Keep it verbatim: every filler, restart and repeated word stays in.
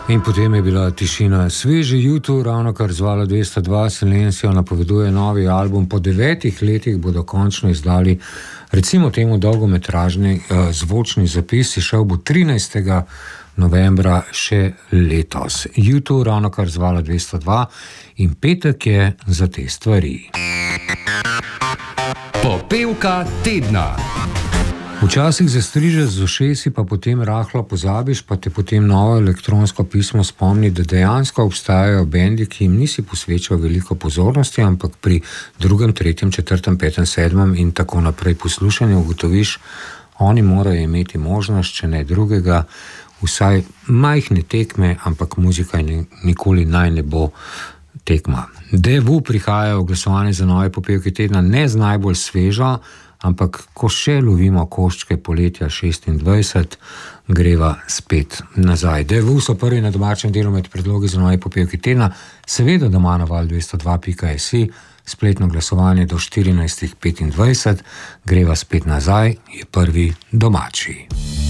In potem je bila tišina. Sveži YouTube, ravno kar zvala dvesto dva, Silencio napoveduje novi album. Po devetih letih bodo končno izdali, recimo temu, dolgometražni uh, zvočni zapis. Šel bo trinajstega novembra še letos. YouTube, ravno kar zvala dvesto dva, in petek je za te stvari. Popevka tedna. Včasih zastriže z ušesi, pa potem rahlo pozabiš, pa te potem novo elektronsko pismo spomni, da dejansko obstajajo bendi, ki jim nisi posvečal veliko pozornosti, ampak pri drugem, tretjem, četrtem, petem, sedmem in tako naprej poslušanju ugotoviš, oni morajo imeti možnost, če ne drugega, vsaj majhne tekme, ampak muzika nikoli naj ne bo tekma. Devu prihajajo v glasovanje za nove popevke tedna ne z najbolj svežo, ampak ko še lovimo koščke poletja šestindvajset, greva spet nazaj. Devu so prvi na domačem delu med predlogi za nove popevke tedna, seveda doma na val dvesto dva pika si, spletno glasovanje do štirinajst petindvajset, greva spet nazaj, je prvi domači.